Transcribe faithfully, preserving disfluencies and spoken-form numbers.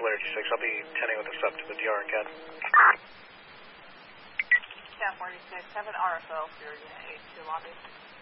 Larry six. I'll be tending with the sub to the D R and C A D. ten forty-six, have an R F O for your Unit H two lobby.